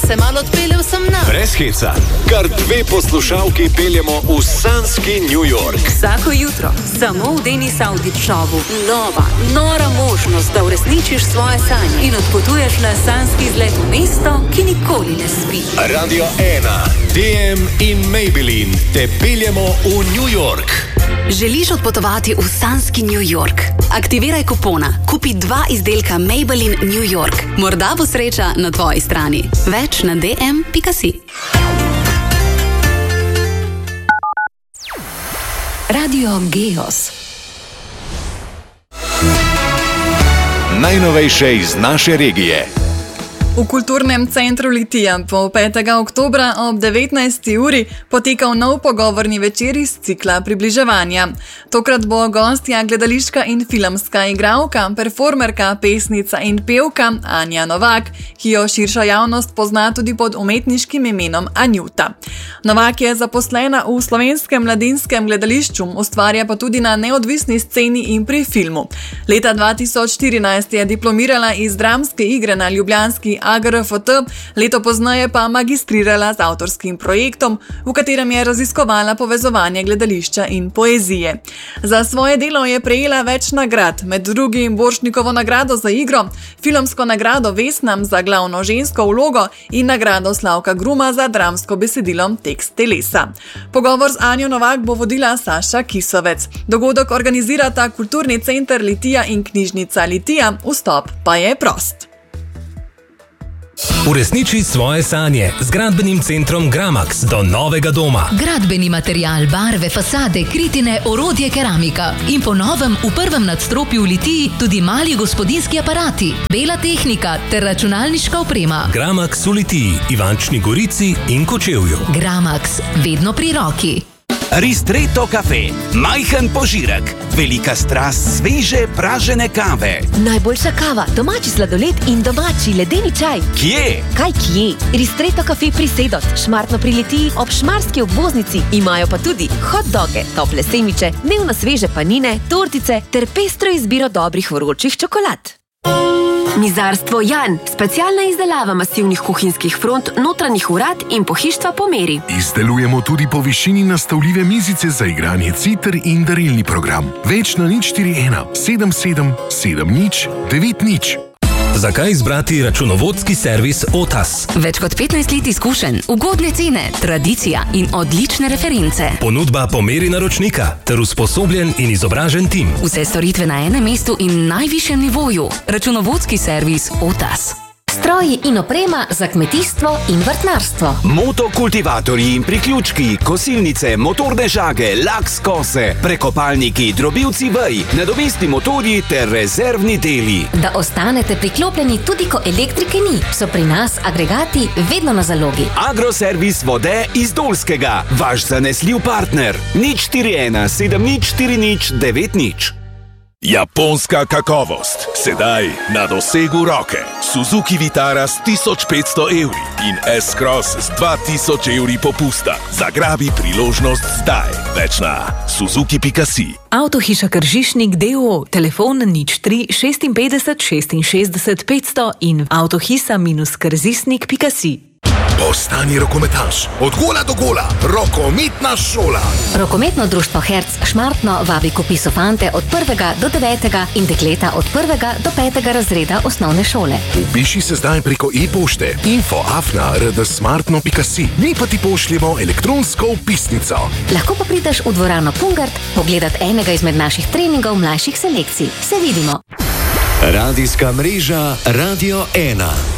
se malo odpeljal sem na. Brez heca, kar 2 poslušalki peljemo v sanski New York. Vsako jutro, samo v Denis Audi Showu. Nora možnost, da uresničiš svoje sanje in odpotuješ na sanski izlet v mesto, ki nikoli ne spi. Radio 1, DM in Maybelline te peljemo v New York. Želiš odpotovati v sanski New York? Aktiviraj kupona. Kupi 2 izdelka Maybelline New York. Morda bo sreča na tvoji strani. Več na dm.si. Radio Geos. Najnovejše iz naše regije. V kulturnem centru Litija bo 5. oktobra ob 19. uri potekal nov pogovorni večer iz cikla približevanja. Tokrat bo gostja gledališka in filmska igralka, performerka, pesnica in pevka Anja Novak, ki jo širša javnost pozna tudi pod umetniškim imenom Anjuta. Novak je zaposlena v Slovenskem mladinskem gledališču, ustvarja pa tudi na neodvisni sceni in pri filmu. Leta 2014 je diplomirala iz dramske igre na ljubljanski AGRFT, leto pozneje pa magistrirala z avtorskim projektom, v katerem je raziskovala povezovanje gledališča in poezije. Za svoje delo je prejela več nagrad, med drugim Borštnikovo nagrado za igro, filmsko nagrado Vesnam za glavno žensko vlogo in nagrado Slavka Gruma za dramsko besedilo Tekst telesa. Pogovor z Anjo Novak bo vodila Saša Kisovec. Dogodek organizirata Kulturni center Litija in knjižnica Litija, vstop pa je prost. Uresniči svoje sanje z gradbenim centrom Gramax do novega doma. Gradbeni material, barve, fasade, kritine, orodje, keramika. In po novem v prvem nadstropju v Litiji tudi mali gospodinjski aparati, bela tehnika ter računalniška oprema. Gramax v Litiji, Ivančni Gorici in Kočevju. Gramax, vedno pri roki. Ristretto kafe, majhen požirek, velika strast sveže pražene kave. Najboljša kava, domači sladoled in domači ledeni čaj. Kje? Kaj kje? Ristretto kafe pri Sedot, Šmartno pri Litiji, ob šmarski obvoznici. Imajo pa tudi hot doge, tople semiče, dnevno sveže panine, tortice ter pestro izbiro dobrih vročih čokolad. Mizarstvo Jan, specialna izdelava masivnih kuhinjskih front, notranjih vrat in pohištva po meri. Izdelujemo tudi po višini nastavljive mizice za igranje citer in darilni program. Več na 041 77 70 90. Zakaj izbrati računovodski servis Otas? Več kot 15 let izkušenj, ugodne cene, tradicija in odlične reference. Ponudba po meri naročnika ter usposobljen in izobražen tim. Vse storitve na enem mestu in najvišjem nivoju. Računovodski servis Otas. Stroji in oprema za kmetijstvo in vrtnarstvo. Motokultivatorji in priključki, kosilnice, motorne žage, laks kose, prekopalniki, drobilci vej, nadomestni motorji ter rezervni deli. Da ostanete priklopljeni tudi ko elektrike ni, so pri nas agregati vedno na zalogi. Agroservis vode iz Dolskega, vaš zanesljiv partner. 041 7040 90. Japonska kakovost, sedaj na dosegu roke. Suzuki Vitara s 1500 evri in S-Cross s 2000 evri popusta. Zagrabi priložnost zdaj. Več na suzuki.si. Avtohiša Kržišnik d.o.o. Telefon 03 56 66 500 in avtohisa-krzisnik.si. Postani rokometaš. Od gola do gola. Rokometna šola. Rokometno društvo Herc Šmartno vabi k vpisu fante od 1. do 9. in dekleta od 1. do 5. razreda osnovne šole. Vpiši se zdaj preko e-pošte info@rdsmartno.si. Mi pa ti pošljemo elektronsko vpisnico. Lahko pa prideš v dvorano Pungart pogledat enega izmed naših treningov mlajših selekcij. Se vidimo. Radijska mreža Radio 1.